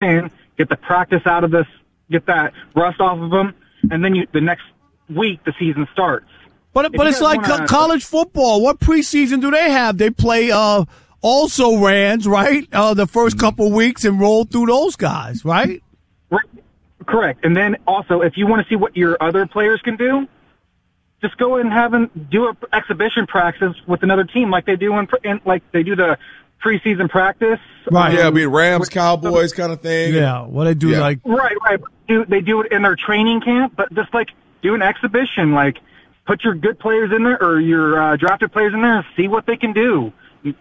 in, get the practice out of this, get that rust off of them, and then the next week the season starts. But it's like college football. What preseason do they have? They play also rans, right? The first couple weeks and roll through those guys, right? Correct. And then also, if you want to see what your other players can do, just go and do an exhibition practice with another team like they do like they do the preseason practice. Right. Yeah, be Rams, Cowboys kind of thing. Yeah. What they do like. Right. They do it in their training camp, but just like do an exhibition, like put your good players in there or your drafted players in there and see what they can do.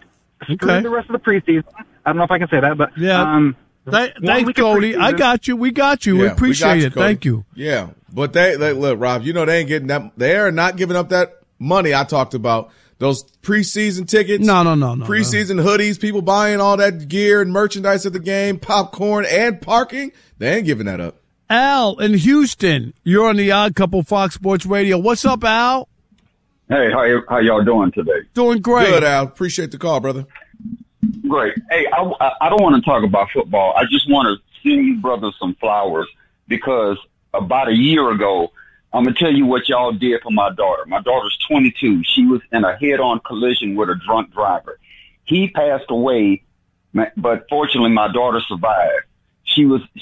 Screw the rest of the preseason. I don't know if I can say that, but yeah. Thanks, Cody. I got you. We got you. Yeah, we appreciate it. Cody. Thank you. Yeah, but they look, Rob. You know they ain't getting that. They are not giving up that money I talked about. Those preseason tickets. No. Preseason hoodies. People buying all that gear and merchandise at the game, popcorn and parking. They ain't giving that up. Al in Houston, you're on the Odd Couple Fox Sports Radio. What's up, Al? Hey, how y'all doing today? Doing great. Good, Al. Appreciate the call, brother. Great. Hey, I don't want to talk about football. I just want to send you brothers some flowers because about a year ago, I'm going to tell you what y'all did for my daughter. My daughter's 22. She was in a head-on collision with a drunk driver. He passed away, but fortunately my daughter survived. She's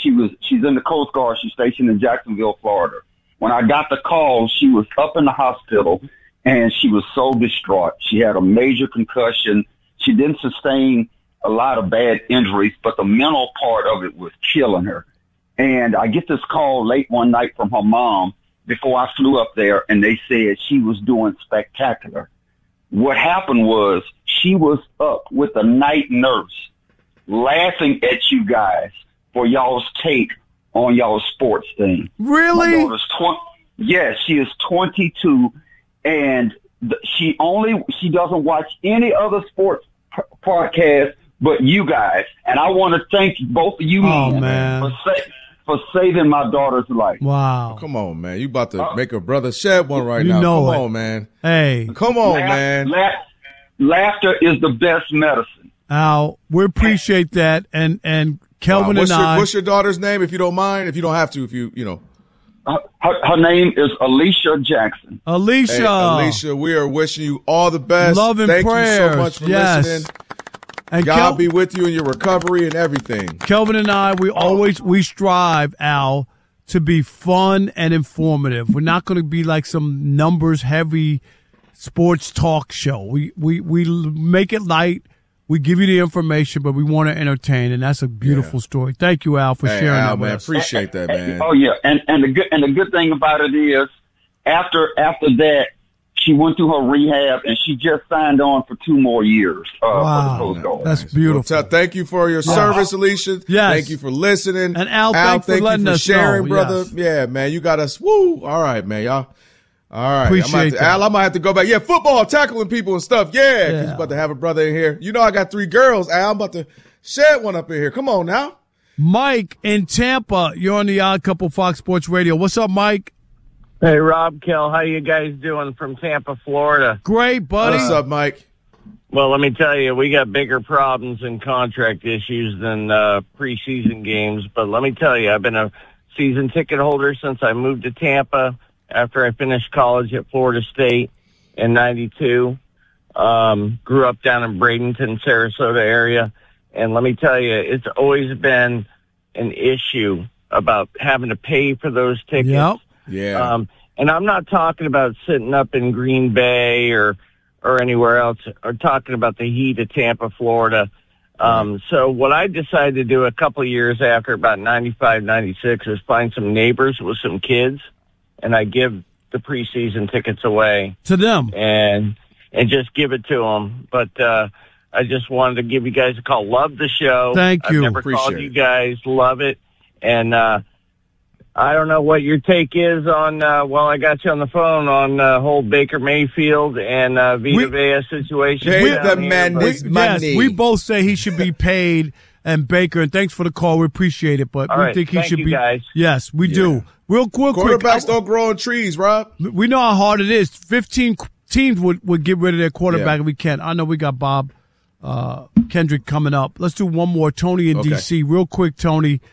in the Coast Guard. She's stationed in Jacksonville, Florida. When I got the call, she was up in the hospital and she was so distraught. She had a major concussion. She didn't sustain a lot of bad injuries, but the mental part of it was killing her. And I get this call late one night from her mom before I flew up there, and they said she was doing spectacular. What happened was she was up with the night nurse laughing at you guys for y'all's take on y'all's sports thing. Really? My daughter's yes, she is 22, and she doesn't watch any other sports podcast but you guys. And I want to thank both of you for saving my daughter's life. Wow. Oh, come on, man. You about to make a brother shed one right now. Come on, man. Hey. Come on, man. Laughter is the best medicine. Al, we appreciate that. And Kelvin and I. What's your daughter's name, if you don't mind? If you don't have to, if you know. Her name is Alicia Jackson. Alicia. Hey, Alicia, we are wishing you all the best. Love and Thank prayers. you so much for listening. And God be with you in your recovery and everything. Kelvin and I, we strive, Al, to be fun and informative. We're not going to be like some numbers-heavy sports talk show. We make it light. We give you the information, but we want to entertain, and that's a beautiful story. Thank you, Al, for sharing that with us. Appreciate that, man. Oh yeah, and the good thing about it is, after that, she went through her rehab, and she just signed on for 2 more years. Wow, for the Coast Guard. That's beautiful. Well, thank you for your service, Alicia. Yes. Thank you for listening. And Al, thank you for sharing, brother. Yes. Yeah, man, you got us. Woo! All right, man, y'all. All right, Appreciate that. Al, I might have to go back. Yeah, football, tackling people and stuff. Yeah, because you're about to have a brother in here. You know I got 3 girls, Al. I'm about to shed one up in here. Come on now. Mike in Tampa, you're on the Odd Couple Fox Sports Radio. What's up, Mike? Hey, Rob, Kel, how you guys doing from Tampa, Florida? Great, buddy. What's up, Mike? Well, let me tell you, we got bigger problems and contract issues than preseason games. But let me tell you, I've been a season ticket holder since I moved to Tampa after I finished college at Florida State in 92. Grew up down in Bradenton, Sarasota area. And let me tell you, it's always been an issue about having to pay for those tickets. Yep. Yeah. And I'm not talking about sitting up in Green Bay or anywhere else, or talking about the heat of Tampa, Florida. So what I decided to do a couple of years after, about 95, 96, is find some neighbors with some kids, and I give the preseason tickets away to them and just give it to them. But I just wanted to give you guys a call. Love the show. Thank you. I've never called you guys. Love it. And I don't know what your take is on, I got you on the phone, on whole Baker Mayfield and Vita Vea situation. Pay the man this money. Yes, we both say he should be paid, and Baker, and thanks for the call. We appreciate it, but we think he should be. Guys. Yes, we do. Real quick. Quarterbacks don't grow on trees, Rob. We know how hard it is. 15 teams would get rid of their quarterback if we can. I know we got Bob Kendrick coming up. Let's do one more. Tony in D.C. Real quick, Tony.